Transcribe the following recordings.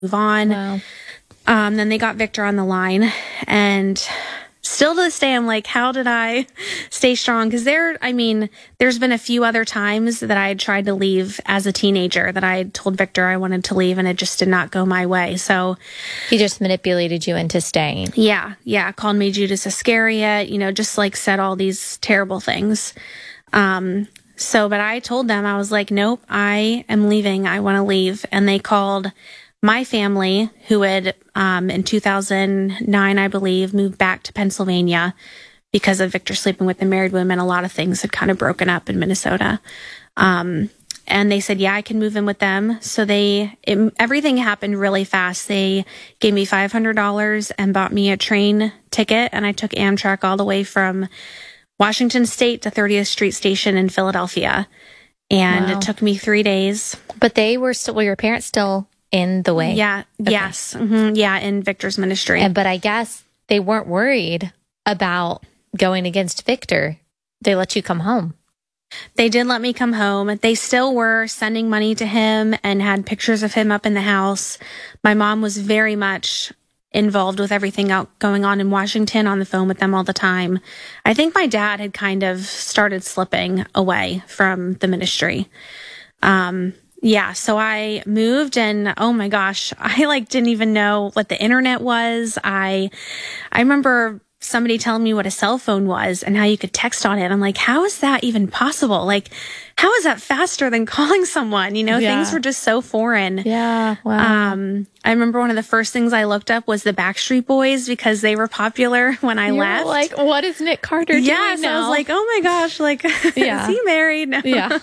move on. Wow. Then they got Victor on the line, and still to this day, I'm like, how did I stay strong? Because there's been a few other times that I had tried to leave as a teenager, that I had told Victor I wanted to leave, and it just did not go my way. So He just manipulated you into staying. yeah, called me Judas Iscariot, just like said all these terrible things. But I told them, I was like, nope, I am leaving. I want to leave. And they called my family, who had, in 2009, I believe, moved back to Pennsylvania because of Victor sleeping with the married women. A lot of things had kind of broken up in Minnesota. And they said, yeah, I can move in with them. So everything happened really fast. They gave me $500 and bought me a train ticket. And I took Amtrak all the way from Washington State to 30th Street Station in Philadelphia. And Wow. It took me 3 days. But they were were your parents still in the way? Yeah. Okay. Yes. Mm-hmm, yeah. In Victor's ministry. But I guess they weren't worried about going against Victor. They let you come home. They did let me come home. They still were sending money to him and had pictures of him up in the house. My mom was very much involved with everything going on in Washington, on the phone with them all the time. I think my dad had kind of started slipping away from the ministry. So I moved, and oh my gosh, I didn't even know what the internet was. I remember somebody telling me what a cell phone was and how you could text on it. I'm like, how is that even possible? How is that faster than calling someone? Things were just so foreign. Yeah. Wow. I remember one of the first things I looked up was the Backstreet Boys, because they were popular when I left. Like, what is Nick Carter doing now? So I was like, oh my gosh, Yeah. is he married? Yeah.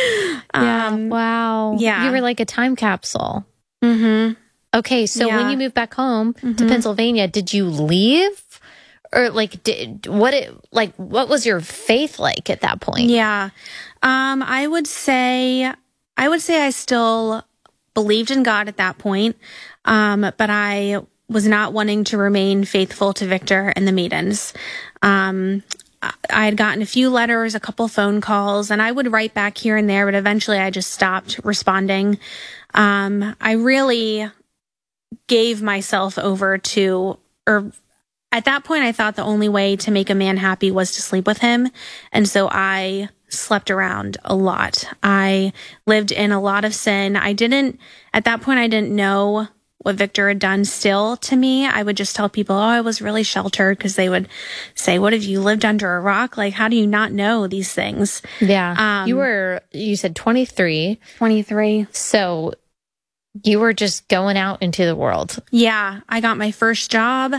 Wow. Yeah. You were like a time capsule. Mm-hmm. Okay. So when you moved back home to Pennsylvania, did you leave? Or what was your faith like at that point? Yeah. I would say I still believed in God at that point. But I was not wanting to remain faithful to Victor and the Maidens. I had gotten a few letters, a couple phone calls, and I would write back here and there, but eventually I just stopped responding. I really gave myself over at that point, I thought the only way to make a man happy was to sleep with him. And so I slept around a lot. I lived in a lot of sin. At that point, I didn't know what Victor had done still to me. I would just tell people, I was really sheltered, because they would say, what, have you lived under a rock? How do you not know these things? Yeah. You said 23. 23. So you were just going out into the world. Yeah. I got my first job.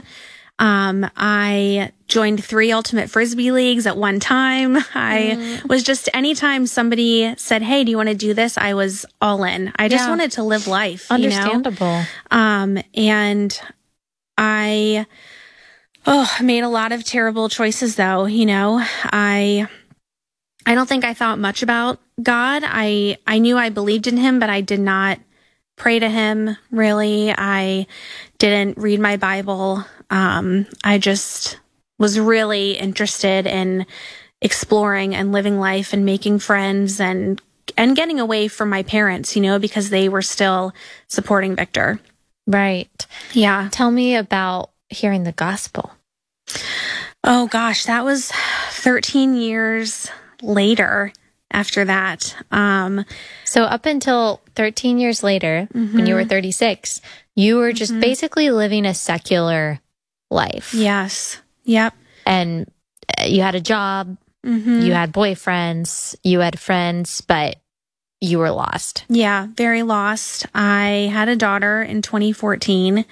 I joined 3 Ultimate Frisbee leagues at one time. I was just, anytime somebody said, hey, do you want to do this? I was all in. I just wanted to live life. Understandable. And I made a lot of terrible choices, though. I don't think I thought much about God. I knew I believed in him, but I did not pray to him, really. I didn't read my Bible. I just was really interested in exploring and living life and making friends and getting away from my parents, because they were still supporting Victor. Right. Yeah. Tell me about hearing the gospel. Oh gosh, that was 13 years later after that. So up until 13 years later, when you were 36, you were just basically living a secular life. Yes. Yep. And you had a job, you had boyfriends, you had friends, but you were lost. Yeah, very lost. I had a daughter in 2014.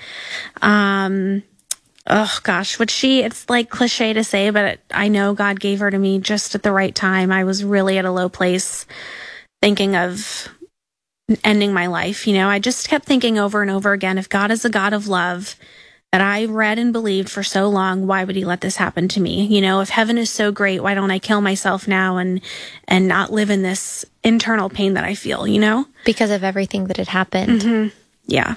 Oh gosh, it's cliche to say, but I know God gave her to me just at the right time. I was really at a low place, thinking of ending my life. I just kept thinking over and over again, if God is a God of love that I read and believed for so long, why would he let this happen to me? If heaven is so great, why don't I kill myself now and not live in this internal pain that I feel, Because of everything that had happened. Yeah.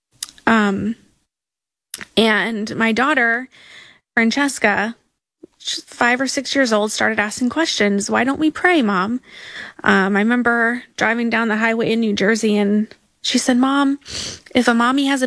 And my daughter, Francesca, she's 5 or 6 years old, started asking questions. Why don't we pray, Mom? I remember driving down the highway in New Jersey, and She said, Mom, if a mommy has a